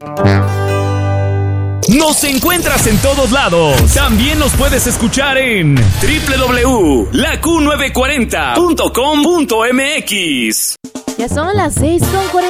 Nos encuentras en todos lados. También nos puedes escuchar en www.laQ940.com.mx. Ya son las 6:40.